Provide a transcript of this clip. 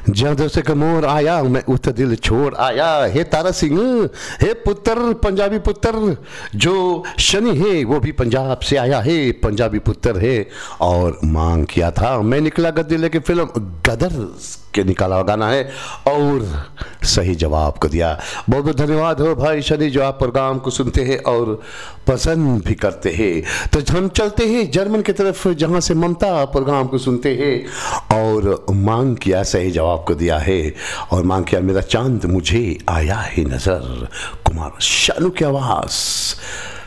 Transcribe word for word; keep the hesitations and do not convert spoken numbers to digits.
जहाँ से कमोर आया मैं उत दिल छोड़ आया। हे तारा सिंह, हे पुत्र पंजाबी पुत्र, जो शनि है वो भी पंजाब से आया है, पंजाबी पुत्र है। और मांग किया था मैं निकला गद्दी लेके फिल्म गदर के निकाला गाना है और सही जवाब को दिया। बहुत बहुत धन्यवाद हो भाई शनि जो आप प्रोग्राम को सुनते हैं और पसंद भी करते हैं। तो हम चलते हैं जर्मन की तरफ जहां से ममता प्रोग्राम को सुनते हैं और मांग किया सही जवाब को दिया है और मांग किया मेरा चांद मुझे आया है नजर, कुमार शानू की आवाज।